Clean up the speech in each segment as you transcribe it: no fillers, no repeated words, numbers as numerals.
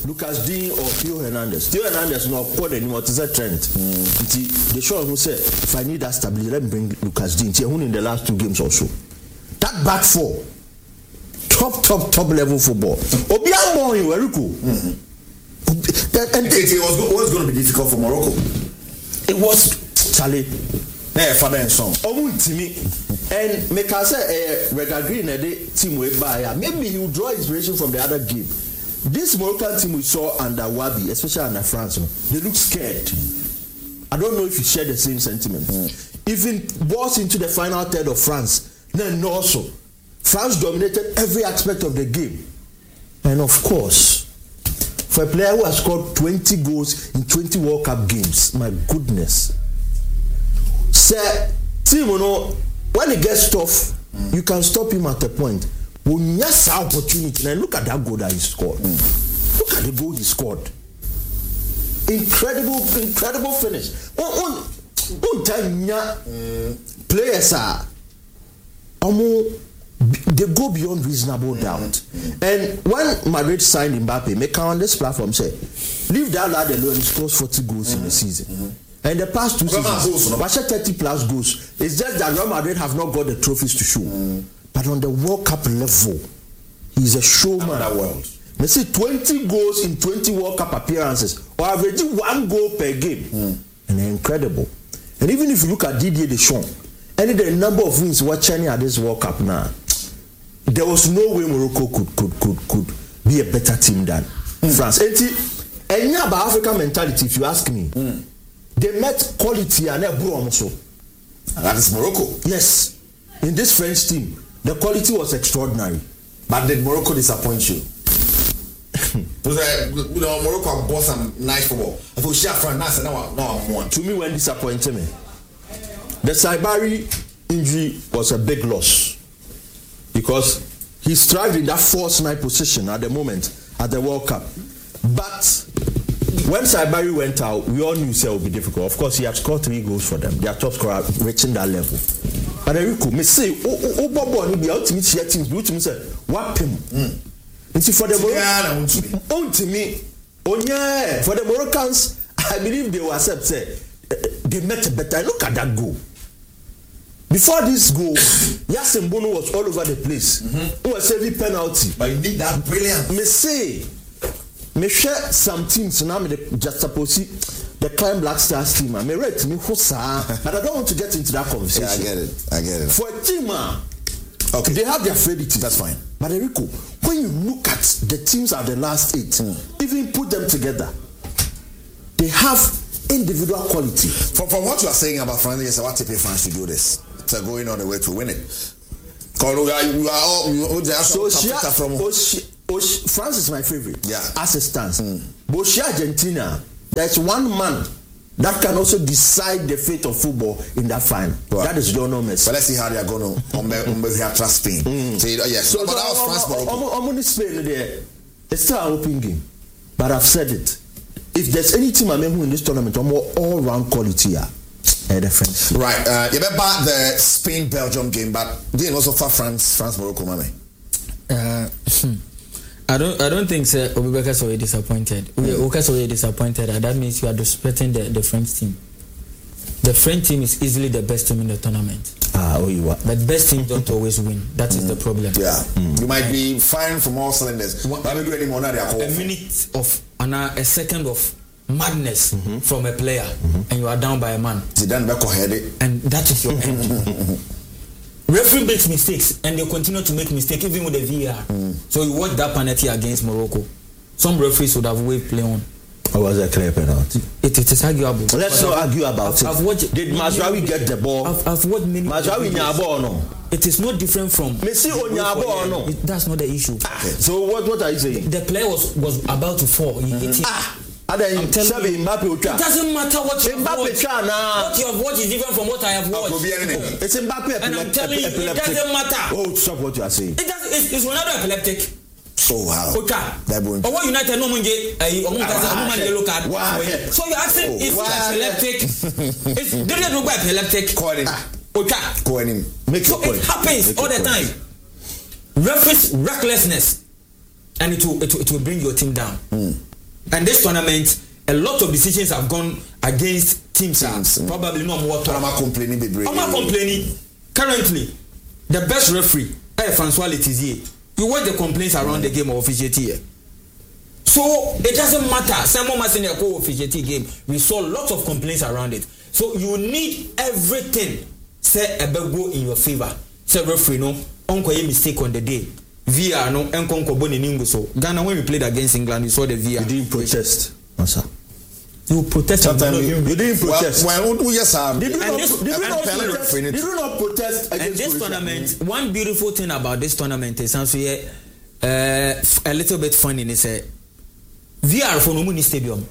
Lucas Dean or Theo Hernandez. Theo Hernandez no called anymore. It's a trend. The show who said, if I need that stability, let me bring Lucas Dean. Who in the last 2 games also. That back four, top level football. Obiang in Weriko. And it was going to be difficult for Morocco. It was Charlie. Father and son. And make us say Regal Green team way by. Maybe he will draw inspiration from the other game. This Moroccan team we saw under Wabi, especially under France, they look scared. I don't know if you share the same sentiment. Even balls into the final third of France, then also France dominated every aspect of the game. And of course, for a player who has scored 20 goals in 20 World Cup games, my goodness. Say, team, when it gets tough, you can stop him at a point. When you have opportunity, and look at that goal that he scored. Look at the goal he scored. Incredible finish. One time, players are they go beyond reasonable doubt. And when Madrid signed Mbappe, make on this platform say, leave that lad alone, he scores 40 goals in a season. And the past 2 seasons, Basha 30 plus goals. It's just that Real Madrid have not got the trophies to show. But on the World Cup level, he's a showman. That world. They say 20 goals in 20 World Cup appearances, or averaging 1 goal per game. And they're incredible. And even if you look at Didier Deschamps, and the number of wins watching at this World Cup now, there was no way Morocco could be a better team than France. And yeah, about African mentality, if you ask me, they met quality and also. That is Morocco. Yes. In this French team, the quality was extraordinary. But did Morocco disappoint you? Morocco bought some nice football. I thought she had France now I'm one. To me, when disappointed me, the Saibari injury was a big loss because he strived in that false 9 position at the moment at the World Cup. But when Saibari went out, we all knew it would be difficult. Of course, he had scored 3 goals for them. Their top scorer reaching that level. But Enrico, me say, Bobo ni be ultimate share teams, do to say, what him? And for the for the Moroccans, I believe they will accept say they met better. Look at that goal. Before this goal, Yasin Bono was all over the place. Who was saving penalty. But you need that brilliant. Me say, me share some teams now. Me just suppose the Climb Black Stars team. Me rate me hosa, but I don't want to get into that conversation. Yeah, I get it. For a team, okay, they have their frailties. That's fine. But Enrico, when you look at the teams of the last 8, even put them together, they have individual quality. From what you are saying about France, yes, I want to pay France to do this. So going on the way to win it. France is my favorite. Yeah. As it stands. But Argentina, there's one man that can also decide the fate of football in that final. Right. That is Lionel Messi. But let's see how they are going to trust Spain. So but that was France. I'm on Spain there. It's still an open game. But I've said it. If there's any team I who in this tournament, I'm more all-round quality. Right. You remember the Spain-Belgium game, but didn't also for France-Morocco, mommy. I don't think so. Obubeka's already disappointed. Oka's already disappointed, and that means you are disrespecting the French team. The French team is easily the best team in the tournament. You are. But best teams don't always win. That is the problem. Yeah. You might be firing from all cylinders. But do any more now. A minute of a second of madness from a player, and you are down by a man. And that is your end. Referee makes mistakes, and they continue to make mistakes even with the VAR. So you watch that penalty against Morocco. Some referees would have waved play on. Or was a clear penalty? It is arguable. Let's not argue about it. I've watched. Did Mazraoui get the ball? I've watched many. Mazraoui nyabo no. It is not different from. Messi onyabo no. That's not the issue. So what are you saying? The player was about to fall. He hit it. I'm telling you, it doesn't matter what you have watched. What you have watched is different from what I have watched. It's Mbappe. And I'm telling you, it doesn't matter. Oh, stop what you are saying. It's Ronaldo epileptic. Oh wow. Or what United no munge yellow card. So you're asking is epileptic? It's didn't know about epileptic. Call him. Make your point. It happens all the time. Referees recklessness, and it will bring your team down. And this tournament, a lot of decisions have gone against teams. Probably no more. I'm not complaining. Currently, the best referee, Francois Letizier. You watch the complaints around the game of officiating. So it doesn't matter. Simon Massina co-officiating game. We saw lots of complaints around it. So you need everything. Say a go in your favor. Say referee no, unko ye mistake on the day. VR no, enko boni ningo so. Ghana when we played against England, we saw the VR. You didn't protest, sir. You protested. You didn't protest. Well, yes, Did you not protest against this tournament? One beautiful thing about this tournament is also a little bit funny. Is VR for Nomuni Stadium.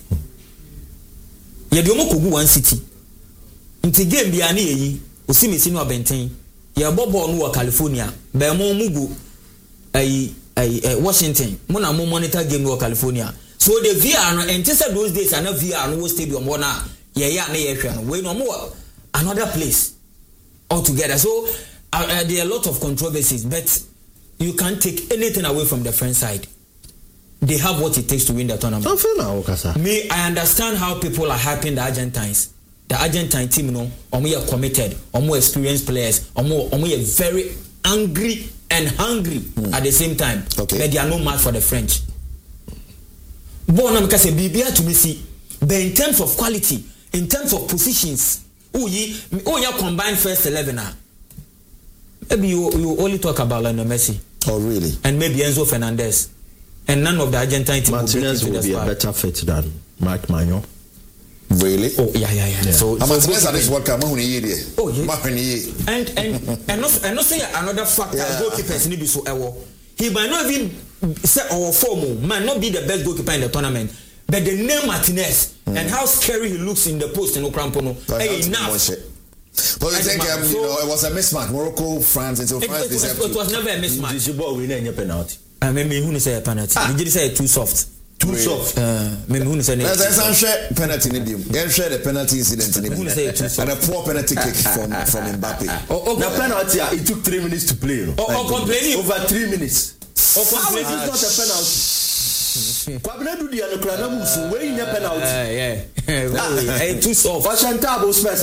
Yediomo Kogu one city. Inti game biani yeyi. Usimi sinu abenten. Yebobo no California. Bemo mugu Washington. Mona mo monitor game no California. So the VR no and just those days and VR no stadium one na ye na ye hwe no we no more another place altogether. So there are a lot of controversies, but you can't take anything away from the French side. They have what it takes to win the tournament. I understand how people are hyping the Argentines. The Argentine team, you know, are committed, are more experienced players, are very angry and hungry at the same time. Okay. But they are no match for the French. But to me see, but in terms of quality, in terms of positions, you combine first 11. Maybe you only talk about Lionel Messi. Oh, really? And maybe Enzo Fernandez. And none of the Argentine team Martinez will be a better fit than Marc Magnon. Really? Oh, yeah. So Martinez at this World Cup, oh, yeah. And not say another factor, goalkeepers need to be so he might not even say our form might not be the best goalkeeper in the tournament, but the name Martinez and how scary he looks in the post in Okrampono. Enough. But you think it was a mismatch, Morocco, France, and so France. It was never a mismatch. Did you ball win any penalty? Maybe who say a penalty? Did you say too soft? Too soft. Maybe who say some share penalty in him. Then share the penalty incident in him. And a poor penalty kick from Mbappe. The penalty it took 3 minutes to play. Complaining over 3 minutes. How is this not a penalty? Kwabena do the anokrana musu we in a penalty. Too soft. Too soft.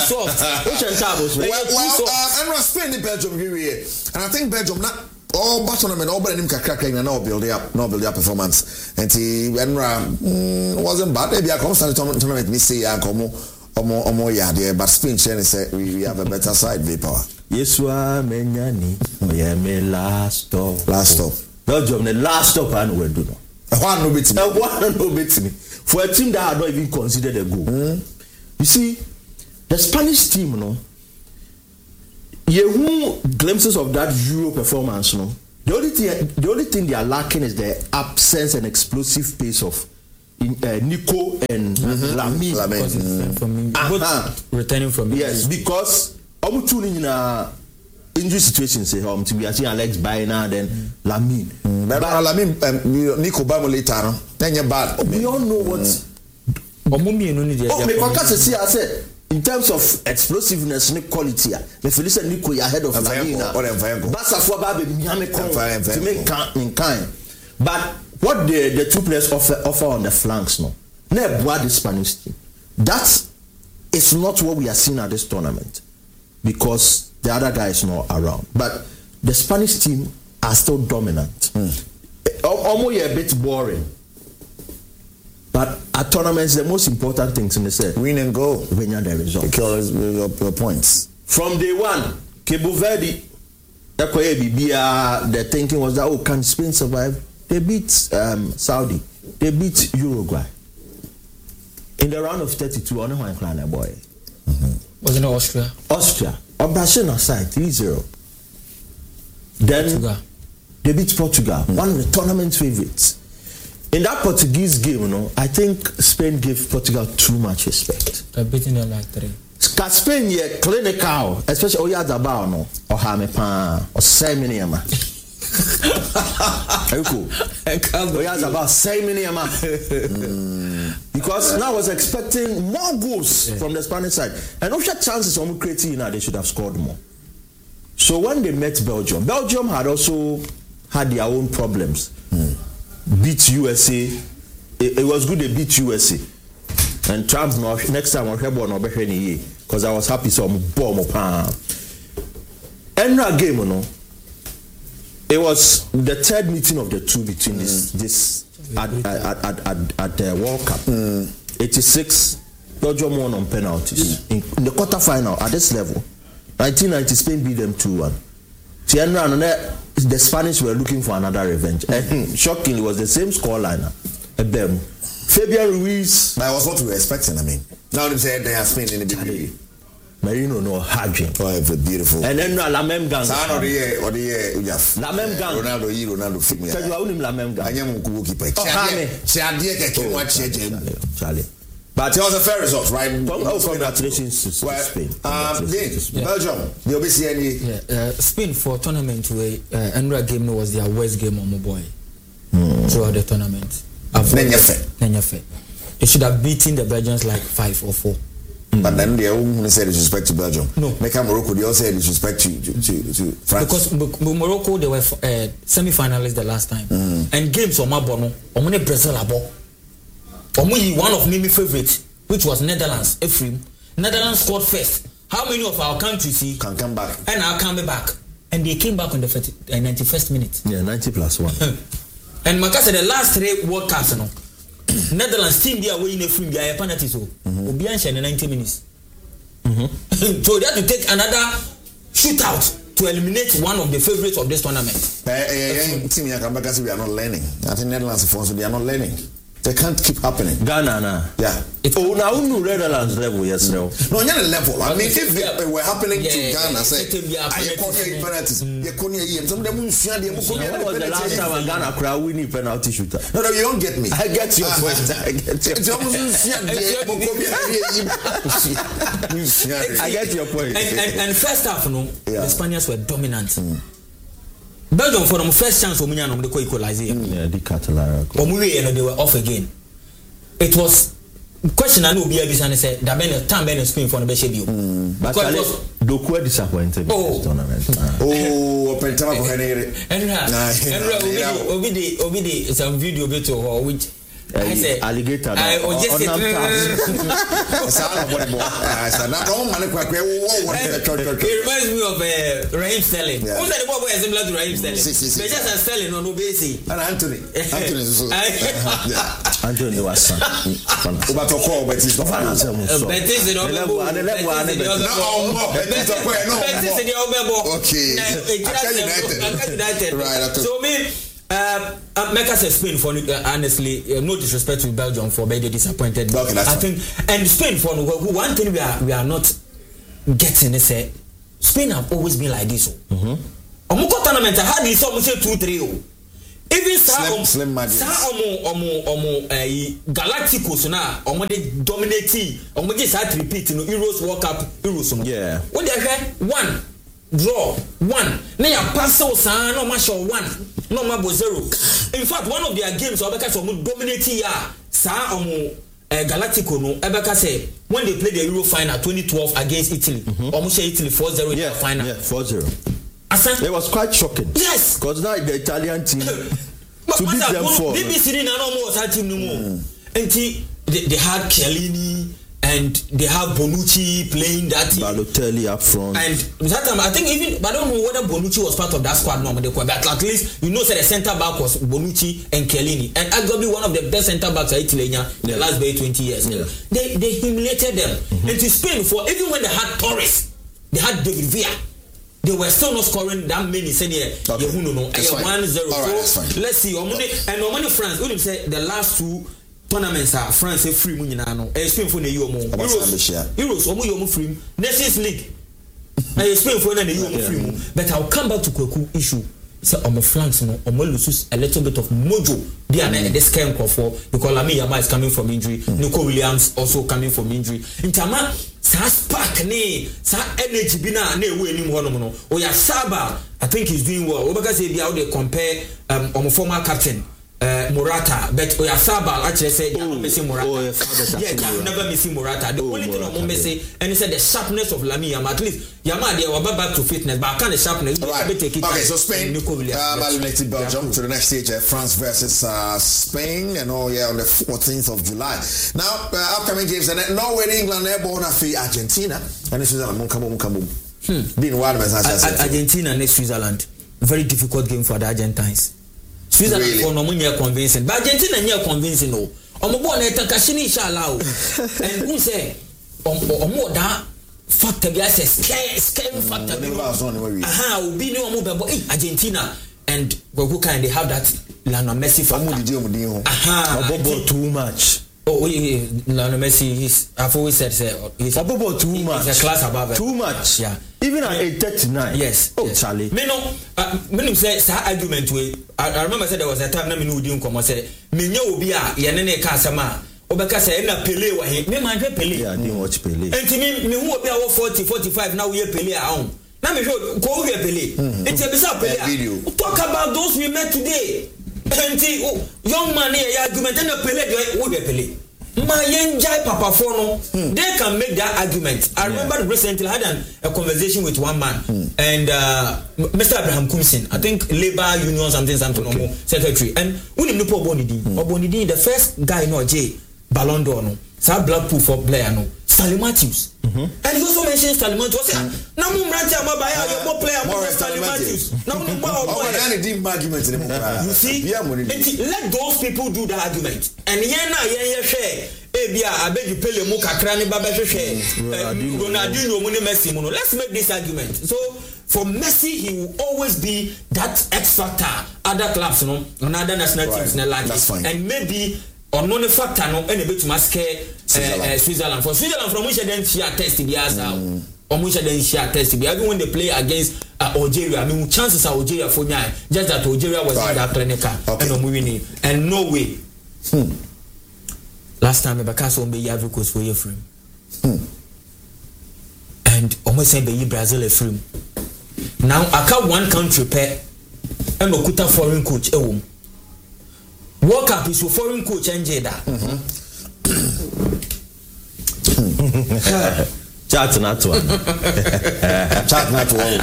And Spain in Belgium here. And I think Belgium not all Barcelona all but him kakra now build up performance. And he wasn't bad. Maybe I constant tournament me say come omo ya there, but Spain say we have a better side power. Yeswa menyani oyeme last stop. Belgium the last stop and we do no. One no beat me. For a team that had not even considered a goal. You see, the Spanish team, you glimpses of that Euro performance, The only thing they are lacking is the absence and explosive pace of Nico and Lamine. Returning from yes, because injury situations we are seeing Alex Baena then Lamine. Nico Bamo later. Then you're bad. We all know what. I said in terms of explosiveness and quality, the Felicia Nico ahead of Lamine. To make kind. But what the two players offer on the flanks what the Spanish team. That is not what we are seeing at this tournament because the other guy is not around. But the Spanish team are still dominant. Almost a bit boring. But at tournaments, the most important things in the set win and go. Win the result. Because your points. From day one, Cabo Verde, the thinking was that can Spain survive? They beat Saudi. They beat Uruguay. In the round of 32, on one clan boy. Wasn't it Austria? Operation aside, 3-0. Then Portugal. They beat Portugal, one of the tournament favorites. In that Portuguese game, I think Spain gave Portugal too much respect. They're beating them like 3. Spain, clinical, especially Oyazabao, or Hamepan, or Seminiama. Very cool. Oyazabao, Seminiama. Because now I was expecting more goals from the Spanish side. And also chances of creating, they should have scored more. So when they met Belgium had also had their own problems. Beat USA it was good they beat USA. And Trump next time on because I was happy so bomb up. Enra game, it was the third meeting of the two between this at the World Cup. 86, Belgium won on penalties in the quarterfinal at this level. 1990 Spain beat them 2-1. The Spanish were looking for another revenge. And shockingly, it was the same scoreline. Fabian Ruiz. That was what we were expecting. I mean, now they say they are Spain in the big. Marino no Hadrian. Oh, beautiful. And then Lamem Gang. Lamem Gang. Ronaldo fit me. Lamem Gang. I am Kubuki. Charlie. But it was a fair result, right? Congratulations to Spain. Belgium, the OBCN. Spain for tournament where Enra game was their worst game on my boy throughout the tournament. Nenyafe. They should have beaten the Belgians like 5 or 4. But then they only say disrespect to Belgium. No. Make Morocco, they also say disrespect to France. Because Morocco, they were semi-finalists the last time. And games on Mabono, Omune Brazil abo. Omuyi, one of my favorites, which was Netherlands. Ephraim. Netherlands scored first. How many of our countries can come back? And are coming back. And they came back on the 91st minute. Yeah, 90+1. And Maka said the last 3 World Cups, Netherlands team they are winning a free guy penalty so Obianche in 90 minutes. So they had to take another shootout to eliminate one of the favorites of this tournament. Team Yakabaka, we are not learning. I think Netherlands they are not learning. They can't keep happening. Ghana, yeah. Now Netherlands level, yes, no. No, not a level. I mean, if they were happening to Ghana, say, I caught penalties. You couldn't some of them will share the last time Ghana crowd winning penalty shooter. No, you don't get me. I get your point. I get your point. And first half, the Spaniards were dominant. Belgium for the first chance of Munyan they equalize. Yeah, the Catalara. They were off again. It was question I know be and said that Ben time Ben Spain for the best debut. But Doku disappointed this tournament. Open time for Henry. And Obi some video bit or which I said alligator. I just it reminds me of Raheem Sterling. Who said the boy is similar to Raheem Sterling? They just are Sterling on Obesi. And Anthony was son. Ubatoko, but it's not Betis right. So me make us Spain for honestly no disrespect to Belgium for being disappointed. Okay, I think and Spain for one thing we are not getting is Spain have always been like this. Omuko tournament had this almost 2-3. Even slim margins. Galacticos na they dominating. They start repeating Euros World Cup Euros. Yeah. When they have 1 draw 1. Now you pass no match 1. No mabo 0. In fact, one of their games Obeka so dominating Galactico no Obeka say when they played the Euro final 2012 against Italy, almost Italy 4-0 in the final. Yeah, 4-0. It was quite shocking. Yes. Because now the Italian team to beat them 4. BBC didn't know that team no more. And they had Chiellini and they have Bonucci playing that team. Balotelli up front. And that time, I think even, I don't know whether Bonucci was part of that squad normally, but at least, you know, the center back was Bonucci and Chiellini. And arguably one of the best center backs at Italy in the last 20 years. Yeah. They humiliated them. And to Spain, even when they had Torres, they had David Villa, they were still not scoring that many. Said yeah, 1-0. So let's see. And normally France, when you say the last 2 tournaments are France free money now. Spain for the Euros free. Nations League. Spain for the Euro free. But I'll come back to Kweku issue. So on my flanks, lose a little bit of mojo. They are this kind of because Lamine Yamal is coming from injury. Nico Williams also coming from injury. In Tama, sa spark ne, sa energy bina ne we ni mo no. Oya Saba, I think he's doing well. Because they how they compare on former captain Morata, but Oyasabal actually said I'm missing Morata. I'm never missing Morata. The only thing I'm missing, and he said the sharpness of Lamine Yamal. At least Yamal they were back to fitness, but I can't the sharpness. Right. Okay, so Spain eliminated Belgium to the next stage. France versus Spain, and on the 14th of July. Now upcoming games, and Norway, England, airborne Argentina, and Switzerland. Argentina next Switzerland. Very difficult game for the Argentines. Switzerland for no money convincing, but Argentina near convincing. No, I'm born at Takashini inshallah. And who say, more that factor, yes, scary factor. Will be no more Argentina, and who can they have that Lionel Messi factor? Too much. Oh, Lionel Messi, I've always said, he's about too much. He's a class above it. Too much. Yeah. Even at 8:39. Yes. Oh, yes. Charlie. Me no, me say argument way. I remember said there was a time na me no udi nkomo say me nya obi a ye ne ka asama obeka say na Pele wa he me man hwe Pele. Yeah, I didn't watch Pele. Enti me hu obi a 40 45 na we Pele a on. Na me hwe ko we Pele. Enti e bisa Pele. Talk about those we met today. Enti young man here argument na Pele we Pele. My young Jai Papa Fono, they can make that argument. I remember recently I had a conversation with one man and Mr. Abraham Kumsin, I think Labor Union something secretary, and when you know Obonidi, the first guy no J Ballon d'Or no, so Blackpool for player no, Stanley Matthews, and he also mentioned Stanley Matthews. Now we branch out my your player more Stanley Matthews. Now you see, let those people do the argument, and share. I beg you Pele mo kakra ne baba hwehwe Ronaldinho mo ne Messi mo no. Let's make this argument. So for Messi, he will always be that X factor other clubs no on other national teams na like, and maybe on no factor no and be to scare Switzerland. For Switzerland from which then share test the asa or which then share test even when they play against Algeria. I mean chances are Algeria for nya just that Algeria was in that clinical and we winning and no way. Last time Bakaso be Ivory Coast for your frame. And almost say be Brazil a frame. Now I can't one country pair and Okuta foreign coach World Cup is your foreign coach and Jada. Chat not one. Chat not one.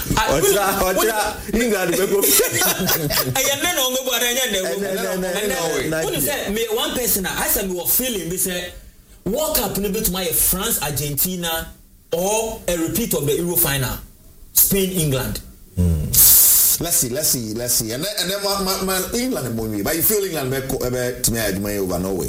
England go. I am men on the me one person I said we were feeling they say World Cup in a bit my France Argentina or a repeat of the Euro final Spain England. Let's see. And then my England won't, but you feel England to me over Norway.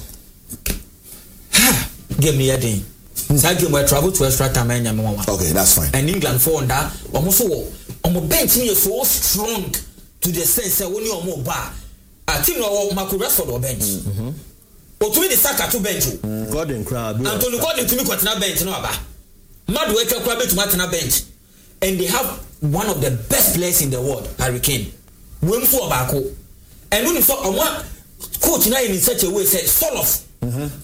Give me a day. Game where travel to extra time. Okay, that's fine. And England for that almost on bench is so strong to the sense that when you are more bar. I think Marco Rashford or bench. Or to me the Saka to bench. Gordon Crab. Antonio Gordon to me quite bench no aba. Mad worker crab to Martina bench. And they have one of the best players in the world, Harry Kane. Wem for Bako. And when you saw one coach now in such a way said Soloff.